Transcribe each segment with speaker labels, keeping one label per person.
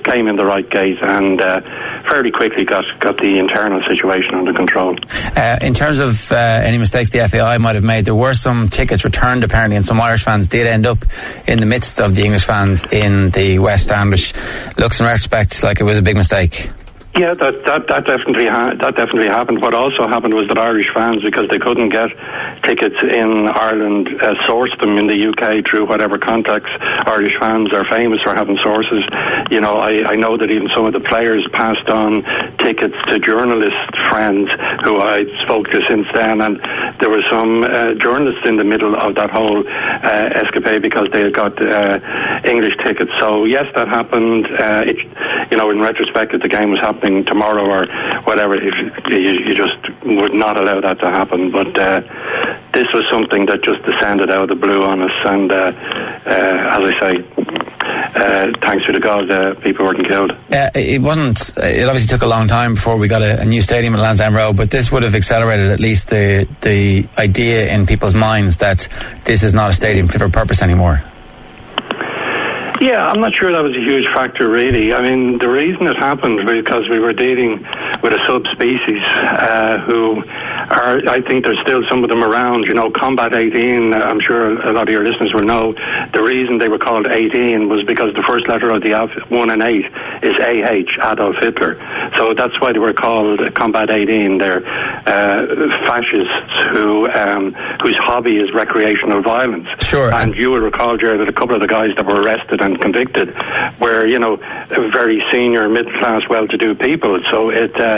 Speaker 1: came in the right gate and fairly quickly got the internal situation under control.
Speaker 2: In terms of any mistakes the FAI might have made, there were some tickets returned apparently, and some Irish fans did end up in the midst of the English fans in the West Stand, which looks in retrospect like it was a big mistake.
Speaker 1: Yeah, that definitely happened. What also happened was that Irish fans, because they couldn't get tickets in Ireland, sourced them in the UK through whatever contacts. Irish fans are famous for having sources. You know, I know that even some of the players passed on tickets to journalist friends who I spoke to since then, and there were some journalists in the middle of that whole escapade because they had got English tickets. So yes, that happened. In retrospect, if the game was happening tomorrow or whatever, you just would not allow that to happen. But this was something that just descended out of the blue on us, and as I say, thanks to the gods, people weren't killed.
Speaker 2: It obviously took a long time before we got a new stadium at Lansdowne Road, but this would have accelerated at least the idea in people's minds that this is not a stadium fit for purpose anymore.
Speaker 1: Yeah, I'm not sure that was a huge factor, really. I mean, the reason it happened was because we were dealing with a subspecies who are, I think there's still some of them around, Combat 18, I'm sure a lot of your listeners will know, the reason they were called 18 was because the first letter of the 1 and 8 is AH, Adolf Hitler. So that's why they were called Combat 18. They're fascists whose hobby is recreational violence.
Speaker 2: Sure.
Speaker 1: And you will recall, Gerard, that a couple of the guys that were arrested and convicted were, very senior, middle-class, well-to-do people. So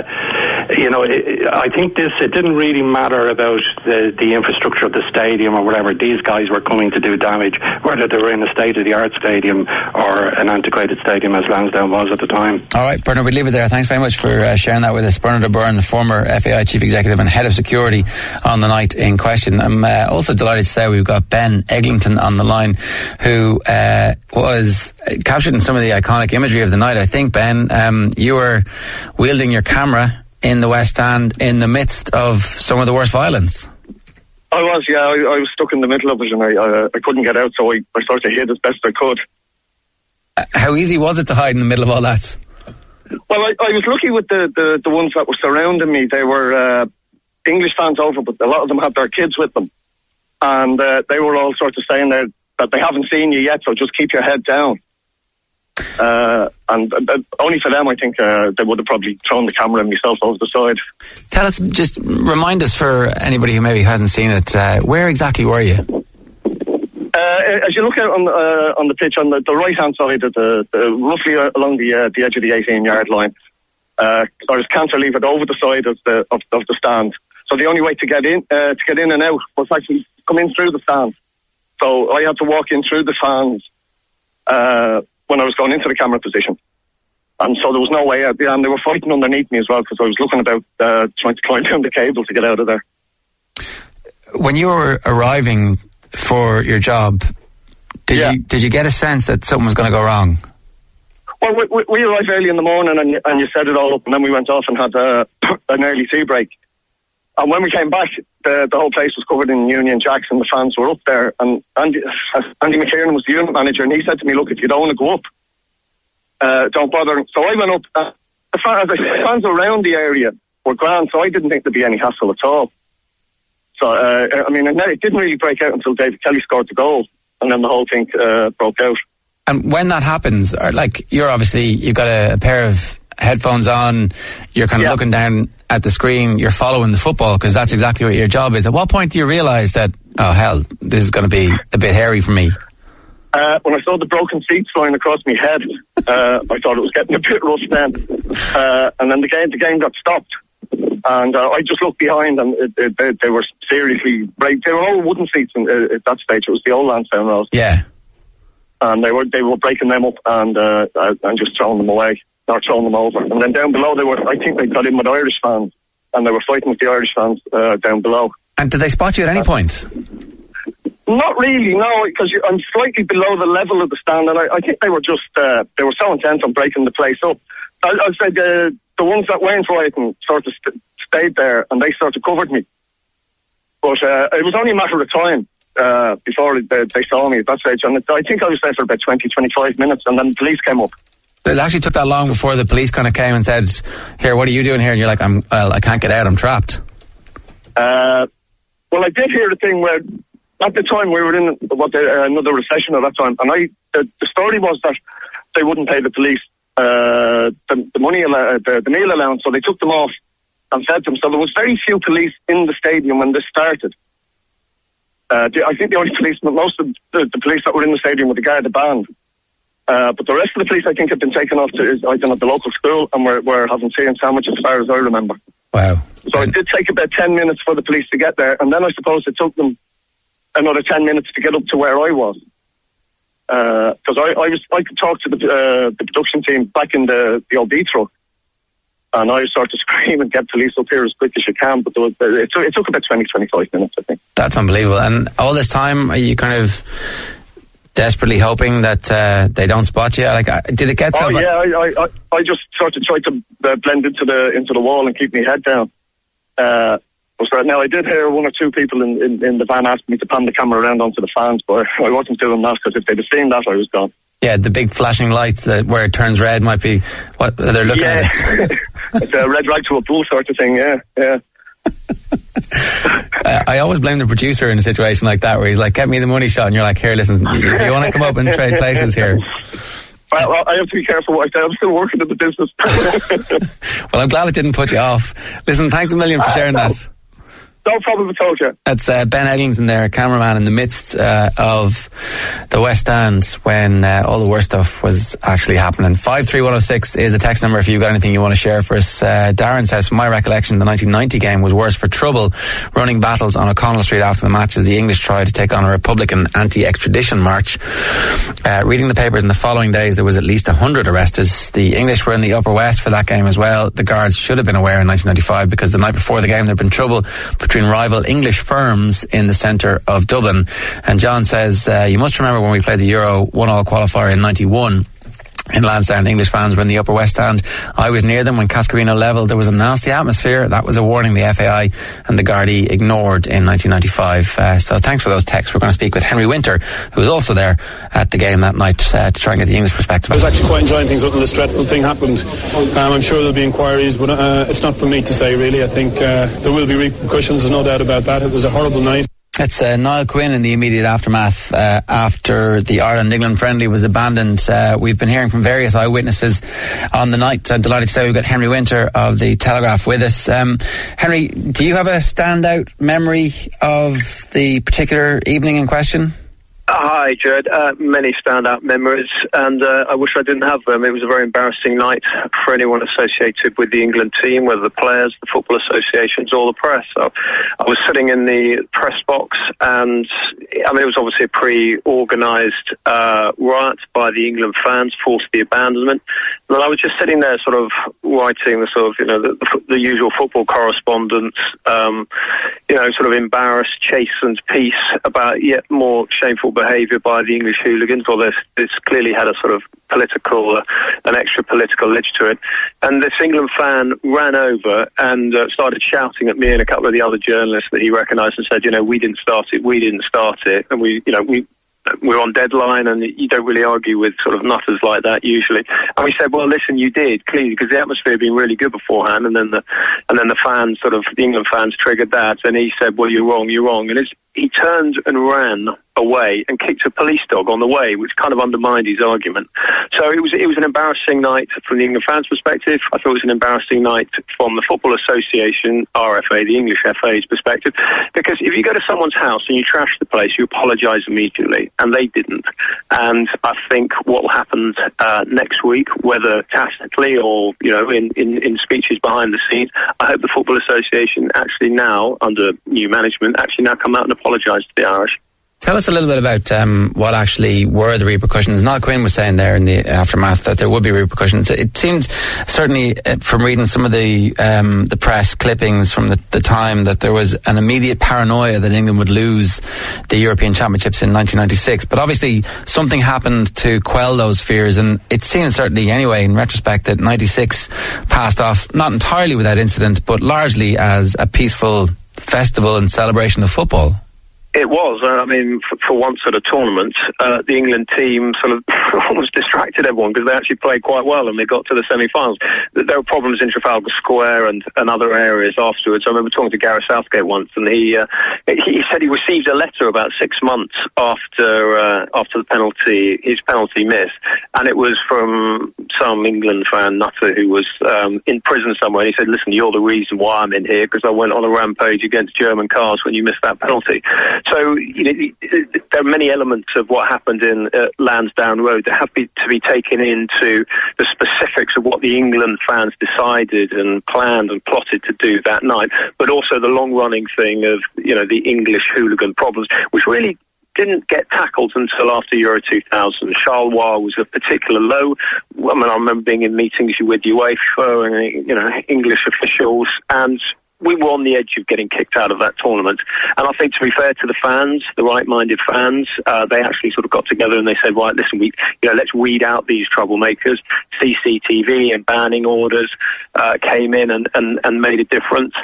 Speaker 1: I think it didn't really matter about the infrastructure of the stadium or whatever. These guys were coming to do damage, whether they were in a state-of-the-art stadium or an antiquated stadium as Lansdowne was at the time. All
Speaker 2: right, Bernard, we'll leave it there. Thanks very much for sharing that with us. Bernard O'Byrne, the former FAI Chief Executive and Head of Security on the night in question. I'm also delighted to say we've got Ben Eglinton on the line, who was captured in some of the iconic imagery of the night. I think, Ben, you were wielding your camera in the West Stand in the midst of some of the worst violence.
Speaker 3: I was, yeah. I was stuck in the middle of it, and I couldn't get out, so I sort of hid as best I could.
Speaker 2: How easy was it to hide in the middle of all that?
Speaker 3: Well, I was lucky with the ones that were surrounding me. They were English fans over, but a lot of them had their kids with them. And they were all sort of saying there that they haven't seen you yet, so just keep your head down. And only for them, I think they would have probably thrown the camera and myself over the side.
Speaker 2: Tell us, just remind us, for anybody who maybe hasn't seen it, where exactly were you?
Speaker 3: As you look out on the pitch on the right hand side of roughly along the edge of the 18-yard line, there's cantilevered over the side of the stand. So the only way to get in and out was actually come in through the stand. So I had to walk in through the fans when I was going into the camera position. And so there was no way out. And they were fighting underneath me as well, because I was looking about trying to climb down the cable to get out of there.
Speaker 2: When you were arriving for your job, did you get a sense that something was going to go wrong?
Speaker 3: Well, we arrived early in the morning and you set it all up, and then we went off and had an early tea break. And when we came back, the whole place was covered in Union Jacks and the fans were up there. And Andy McKiernan was the unit manager, and he said to me, look, if you don't want to go up, don't bother. So I went up. The fans around the area were grand, so I didn't think there'd be any hassle at all. So, it didn't really break out until David Kelly scored the goal, and then the whole thing broke out.
Speaker 2: And when that happens, you've got a pair of headphones on, you're kind of looking down at the screen, you're following the football, because that's exactly what your job is. At what point do you realise that, oh hell, this is going to be a bit hairy for me?
Speaker 3: When I saw the broken seats flying across my head, I thought it was getting a bit rough then. And then the game got stopped. And I just looked behind, and they were seriously break. They were all wooden seats at that stage. It was the old Lansdowne Road.
Speaker 2: Yeah.
Speaker 3: And they were breaking them up and just throwing them away, or throwing them over. And then down below, I think they got in with Irish fans, and they were fighting with the Irish fans down below.
Speaker 2: And did they spot you at any point?
Speaker 3: Not really, no, because I'm slightly below the level of the stand, and I think they were just they were so intent on breaking the place up. I'd say the ones that weren't fighting sort of stayed there, and they sort of covered me. But it was only a matter of time before they saw me at that stage, and I think I was there for about 20-25 minutes, and then the police came up.
Speaker 2: It actually took that long before the police kind of came and said, "Here, what are you doing here?" And you're like, I can't get out. I'm trapped.
Speaker 3: Well, I did hear the thing where, at the time, we were in another recession at that time, and the story was that they wouldn't pay the police the money, the meal allowance, so they took them off and fed them. So there was very few police in the stadium when this started. I think the only policemen, most of the police that were in the stadium were the Garda band. But the rest of the police, I think, have been taken off to the local school, and we're having tea and sandwiches as far as I remember.
Speaker 2: Wow.
Speaker 3: So it did take about 10 minutes for the police to get there, and then I suppose it took them another 10 minutes to get up to where I was. Because I could talk to the production team back in the old B truck, and I started to scream and get police up here as quick as you can, but it took about 20-25 minutes, I think. That's
Speaker 2: unbelievable. And all this time, are you kind of desperately hoping that they don't spot you? Like, did it get so?
Speaker 3: I just sort of tried to blend into the wall and keep my head down. Now, I did hear one or two people in the van ask me to pan the camera around onto the fans, but I wasn't doing that, because if they'd have seen that, I was gone. Yeah,
Speaker 2: the big flashing lights where it turns red might be what they're looking at.
Speaker 3: It's a red rag to a bull sort of thing, yeah.
Speaker 2: I always blame the producer in a situation like that, where he's like, "Get me the money shot," and you're like, "Here, listen, if you want to come up and trade places here."
Speaker 3: Well, I have to be careful what I say. I'm still working in the business.
Speaker 2: Well, I'm glad it didn't put you off. Listen, thanks a million for sharing that.
Speaker 3: No problem at all, Jeff.
Speaker 2: That's Ben Eglinton there, cameraman, in the midst of the West End when all the worst stuff was actually happening. 53106 is the text number if you've got anything you want to share for us. Darren says, from my recollection, the 1990 game was worse for trouble running battles on O'Connell Street after the match as the English tried to take on a Republican anti-extradition march. Reading the papers in the following days, there was at least 100 arrested. The English were in the Upper West for that game as well. The guards should have been aware in 1995 because the night before the game there had been trouble between rival English firms in the centre of Dublin. And John says, you must remember when we played the Euro 1-all qualifier in 91 in Lansdowne. English fans were in the Upper West Stand. I was near them when Cascarino levelled. There was a nasty atmosphere. That was a warning the FAI and the Gardaí ignored in 1995. So thanks for those texts. We're going to speak with Henry Winter, who was also there at the game that night, to try and get the English perspective.
Speaker 4: I was actually quite enjoying things until this dreadful thing happened. I'm sure there'll be inquiries, but it's not for me to say, really. I think there will be repercussions, there's no doubt about that. It was a horrible night.
Speaker 2: It's Niall Quinn in the immediate aftermath after the Ireland-England friendly was abandoned. We've been hearing from various eyewitnesses on the night. I'm delighted to say we've got Henry Winter of the Telegraph with us. Henry, do you have a standout memory of the particular evening in question?
Speaker 5: Hi, Jed. Many standout memories, and I wish I didn't have them. It was a very embarrassing night for anyone associated with the England team, whether the players, the football associations, or the press. So I was sitting in the press box, and I mean, it was obviously a pre-organised riot by the England fans, forced the abandonment. And I was just sitting there, sort of writing the sort of, the usual football correspondence, sort of embarrassed, chastened piece about yet more shameful behaviour by the English hooligans. Or this clearly had a sort of political, an extra political edge to it. And this England fan ran over and started shouting at me and a couple of the other journalists that he recognised and said, we didn't start it, and we're on deadline, and you don't really argue with sort of nutters like that usually. And we said, well, listen, you did, clearly, because the atmosphere had been really good beforehand, and then the fans, the England fans triggered that, and he said, well, you're wrong. And he turned and ran away and kicked a police dog on the way, which kind of undermined his argument. So it was an embarrassing night from the England fans' perspective. I thought it was an embarrassing night from the Football Association, RFA, the English FA's perspective, because if you go to someone's house and you trash the place, you apologise immediately, and they didn't. And I think what will happen next week, whether tacitly or in speeches behind the scenes, I hope the Football Association actually now, under new management, actually now come out and apologise to the Irish.
Speaker 2: Tell us a little bit about what actually were the repercussions. Niall Quinn was saying there in the aftermath that there would be repercussions. It seemed, certainly from reading some of the press clippings from the time, that there was an immediate paranoia that England would lose the European Championships in 1996. But obviously something happened to quell those fears, and it seems, certainly anyway, in retrospect, that 96 passed off, not entirely without incident, but largely as a peaceful festival and celebration of football.
Speaker 5: It was. I mean, for once at a tournament, the England team sort of almost distracted everyone because they actually played quite well and they got to the semi-finals. There were problems in Trafalgar Square and other areas afterwards. I remember talking to Gareth Southgate once, and he said he received a letter about 6 months after his penalty miss, and it was from some England fan nutter who was in prison somewhere. And he said, "Listen, you're the reason why I'm in here because I went on a rampage against German cars when you missed that penalty." So, there are many elements of what happened in Lansdowne Road that have to be taken into the specifics of what the England fans decided and planned and plotted to do that night, but also the long-running thing of, the English hooligan problems, which really didn't get tackled until after Euro 2000. Charleroi was a particular low. I mean, I remember being in meetings with UEFA and, English officials, and we were on the edge of getting kicked out of that tournament. And I think, to be fair to the fans, the right-minded fans, they actually sort of got together and they said, right, listen, let's weed out these troublemakers. CCTV and banning orders came in and made a difference.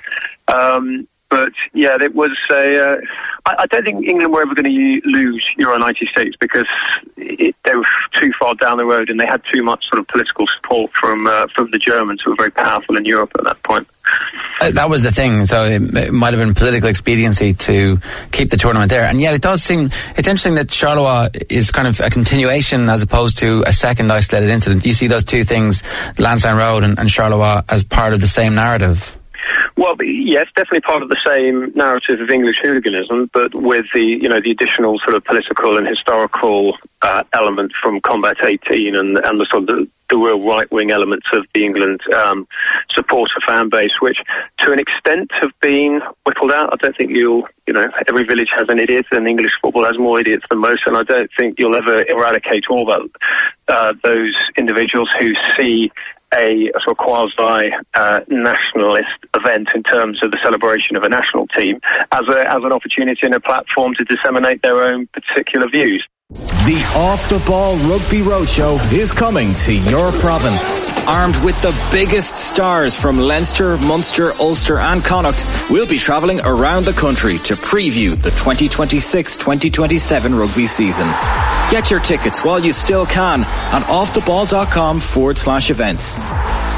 Speaker 5: But yeah, it was I don't think England were ever going to lose Euro 96 because they were too far down the road and they had too much sort of political support from the Germans, who were very powerful in Europe at that point.
Speaker 2: That was the thing. So it might have been political expediency to keep the tournament there. And yet it's interesting that Charleroi is kind of a continuation as opposed to a second isolated incident. Do you see those two things, Lansdowne Road and Charleroi, as part of the same narrative?
Speaker 5: Well, yes, definitely part of the same narrative of English hooliganism, but with the additional sort of political and historical element from Combat 18 and the sort of the real right-wing elements of the England supporter fan base, which to an extent have been whittled out. I don't think every village has an idiot, and English football has more idiots than most, and I don't think you'll ever eradicate all those individuals who see a sort of quasi-nationalist event in terms of the celebration of a national team as an opportunity and a platform to disseminate their own particular views.
Speaker 6: The Off the Ball Rugby Roadshow is coming to your province. Armed with the biggest stars from Leinster, Munster, Ulster and Connacht, we'll be travelling around the country to preview the 2026-2027 rugby season. Get your tickets while you still can at offtheball.com/events.